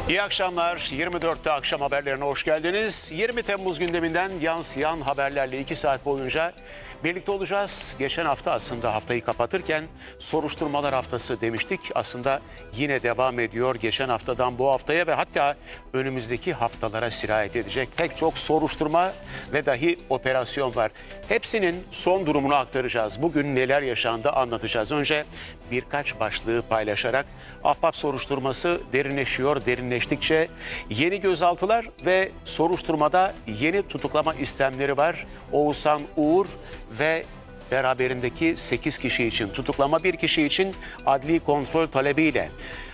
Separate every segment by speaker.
Speaker 1: İyi akşamlar. 24'te akşam haberlerine hoş geldiniz. 20 Temmuz gündeminden yansıyan haberlerle 2 saat boyunca birlikte olacağız. Geçen hafta aslında haftayı kapatırken soruşturmalar haftası demiştik. Aslında yine devam ediyor geçen haftadan bu haftaya ve hatta önümüzdeki haftalara sirayet edecek pek çok soruşturma ve dahi operasyon var. Hepsinin son durumunu aktaracağız. Bugün neler yaşandı anlatacağız. Önce birkaç başlığı paylaşarak Ahbap soruşturması derinleştikçe yeni gözaltılar ve soruşturmada yeni tutuklama istemleri var. Oğuzhan Uğur ve beraberindeki 8 kişi için tutuklama, bir kişi için adli kontrol talebiyle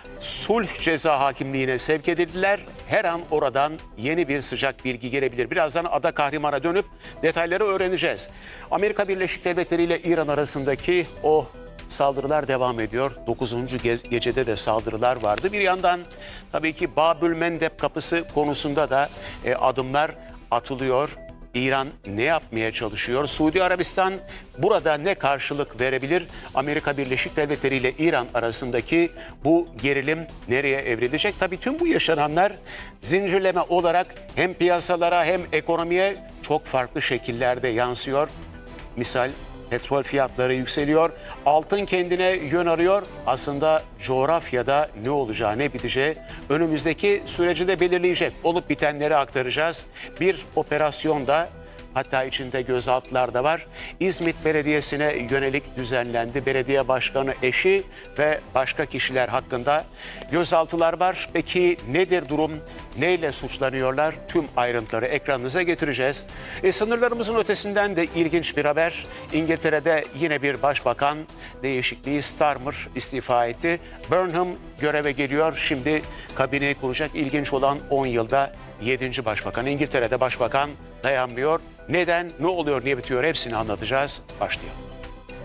Speaker 1: sulh ceza hakimliğine sevk edildiler. Her an oradan yeni bir sıcak bilgi gelebilir. Birazdan Ada Kahraman'a dönüp detayları öğreneceğiz. Amerika Birleşik Devletleri ile İran arasındaki o saldırılar devam ediyor. 9. gecede de saldırılar vardı. Bir yandan tabii ki Babül Mendeb kapısı konusunda da adımlar atılıyor. İran ne yapmaya çalışıyor? Suudi Arabistan burada ne karşılık verebilir? Amerika Birleşik Devletleri ile İran arasındaki bu gerilim nereye evrilecek? Tabii tüm bu yaşananlar zincirleme olarak hem piyasalara hem ekonomiye çok farklı şekillerde yansıyor. Misal petrol fiyatları yükseliyor, altın kendine yön arıyor. Aslında coğrafyada ne olacağı, ne biteceği önümüzdeki süreci de belirleyecek. Olup bitenleri aktaracağız. Bir operasyonda, hatta içinde gözaltılar da var, İzmit Belediyesi'ne yönelik düzenlendi. Belediye başkanı, eşi ve başka kişiler hakkında gözaltılar var. Peki nedir durum? Neyle suçlanıyorlar? Tüm ayrıntıları ekranınıza getireceğiz. Sınırlarımızın ötesinden de ilginç bir haber. İngiltere'de yine bir başbakan değişikliği. Starmer istifa etti. Burnham göreve geliyor. Şimdi kabineyi kuracak. İlginç olan 10 yılda 7. başbakan. İngiltere'de başbakan dayanmıyor. Neden, ne oluyor, ne bitiyor hepsini anlatacağız. Başlayalım.